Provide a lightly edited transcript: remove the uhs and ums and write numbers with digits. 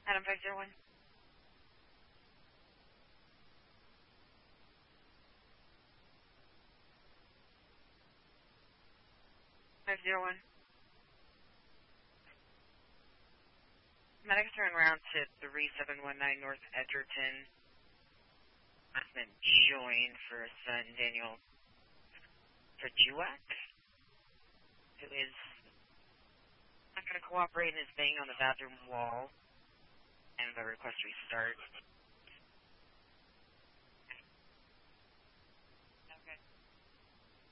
Adam 501. 501. Medics are en route to 3719 North Edgerton. I've been joined for son Daniel Trajuak, who is not going to cooperate and is banging on the bathroom wall. And the request restart.